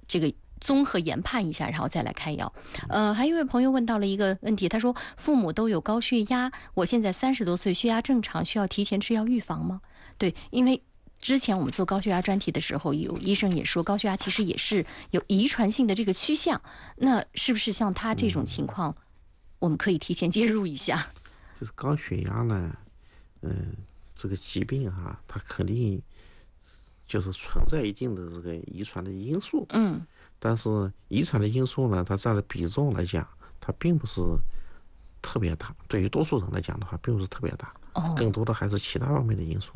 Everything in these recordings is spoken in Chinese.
这个综合研判一下，然后再来开药。还有一位朋友问到了一个问题，他说父母都有高血压，我现在30多岁，血压正常，需要提前吃药预防吗？对，因为之前我们做高血压专题的时候，有医生也说高血压其实也是有遗传性的这个趋向，那是不是像他这种情况，我们可以提前介入一下？ 就是高血压呢，这个疾病哈，它肯定就是存在一定的这个遗传的因素，但是遗传的因素呢，它占的比重来讲，它并不是特别大，对于多数人来讲的话，并不是特别大，更多的还是其他方面的因素。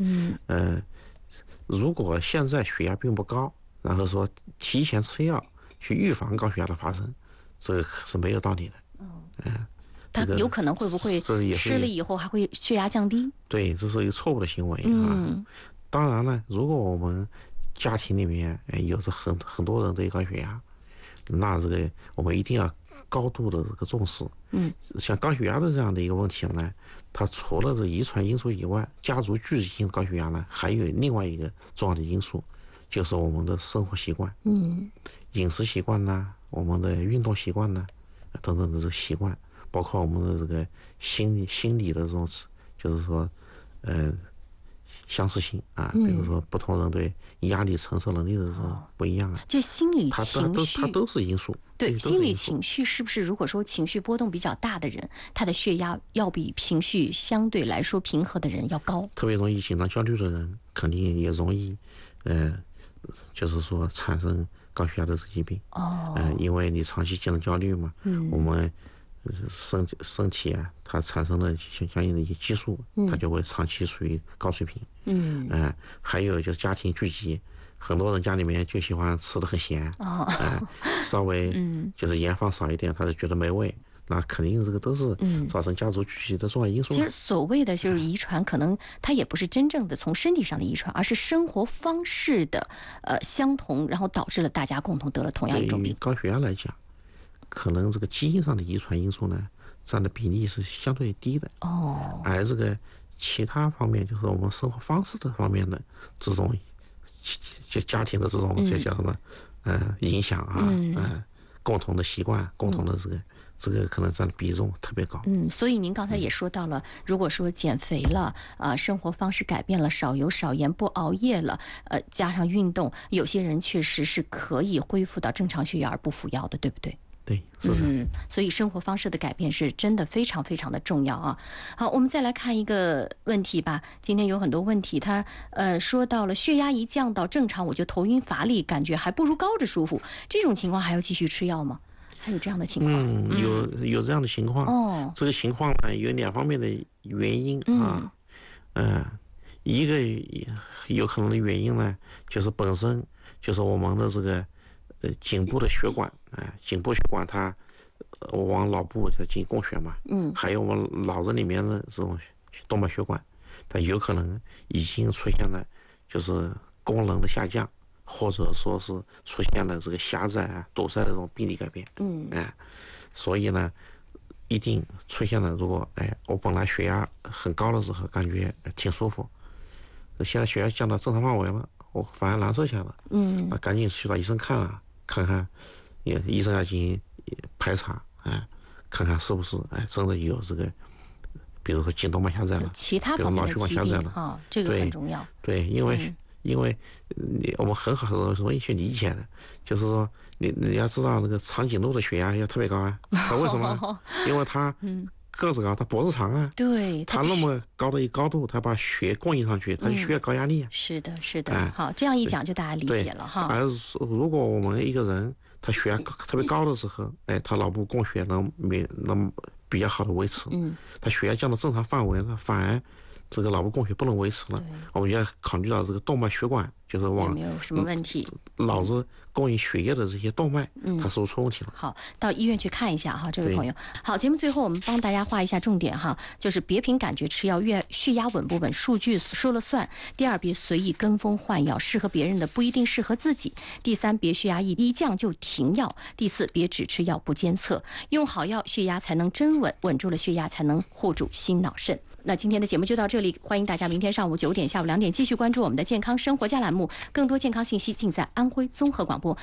如果现在血压并不高，然后说提前吃药去预防高血压的发生，这个是没有道理的。 他有可能会不会吃了以后还会血压降低？ 对，这是一个错误的行为啊。当然了，如果我们家庭里面有着很多人都有高血压，那这个我们一定要高度的这个重视。像高血压的这样的一个问题呢，它除了这遗传因素以外，家族聚集性高血压呢，还有另外一个重要的因素，就是我们的生活习惯，饮食习惯呢，我们的运动习惯呢，等等的这个习惯，包括我们的这个心理的这种，就是说，相似性啊，比如说不同人对压力承受能力的这种不一样啊， 这心理情绪它都是因素。 对，心理情绪是不是如果说情绪波动比较大的人，他的血压要比情绪相对来说平和的人要高？ 特别容易紧张焦虑的人，肯定也容易，就是说产生高血压的这疾病。因为你长期紧张焦虑嘛，我们身体啊，它产生了相应的一些激素，它就会长期处于高水平。还有就是家庭聚集，很多人家里面就喜欢吃的很咸，稍微就是盐放少一点，他就觉得没味。那肯定这个都是造成家族聚集的重要因素。 其实所谓的就是遗传，可能它也不是真正的从身体上的遗传，而是生活方式的相同，然后导致了大家共同得了同样一种病。 高血压来讲，可能这个基因上的遗传因素呢，占的比例是相对低的。而这个其他方面，就是我们生活方式的方面的这种，就家庭的这种就叫什么影响啊，共同的习惯，共同的这个可能占的比重特别高。 所以您刚才也说到了，如果说减肥了，生活方式改变了，少油少盐，不熬夜了，加上运动，有些人确实是可以恢复到正常血压而不服药的，对不对？ 对，是这样。 所以生活方式的改变是真的非常非常的重要啊。好，我们再来看一个问题吧。今天有很多问题，他说到了血压一降到正常，我就头晕乏力，感觉还不如高着舒服。这种情况还要继续吃药吗？还有这样的情况？ 有这样的情况。这个情况呢，有2方面的原因啊。一个有可能的原因呢，就是本身就是我们的这个颈部的血管，颈部血管它往脑部在进行供血嘛，还有我们脑子里面的这种动脉血管，它有可能已经出现了就是功能的下降，或者说是出现了这个狭窄堵塞的这种病理改变。所以呢，一定出现了，如果我本来血压很高的时候感觉挺舒服，现在血压降到正常范围了，我反而难受起来了，那赶紧去找医生看看，医生要进行排查，看看是不是真的有这个，比如说颈动脉狭窄了， 其他方面的疾病啊，这个很重要。 对，因为我们很容易去理解的，就是说你要知道那个长颈鹿的血压要特别高它为什么呢？因为它个子高，它脖子长对， 它那么高的一高度，它把血供应上去，它就需要高压力。 是的，是的。好，这样一讲就大家理解了哈。 而如果我们一个人他血压特别高的时候，他脑部供血能比较好的维持。他血压降到正常范围了，反而这个脑部供血不能维持了，我们就要考虑到这个动脉血管，就是往有没有什么问题， 脑子供应血液的这些动脉，它是不是出问题了？ 好，到医院去看一下哈，这位朋友。好，节目最后我们帮大家画一下重点哈，就是别凭感觉吃药，血压稳不稳，数据说了算。第二，别随意跟风换药，适合别人的不一定适合自己。第三，别血压一降就停药。第四，别只吃药不监测，用好药血压才能真稳，稳住了血压才能护住心脑肾。那今天的节目就到这里，欢迎大家明天上午9点、下午2点继续关注我们的健康生活家栏目，更多健康信息尽在安徽综合广播。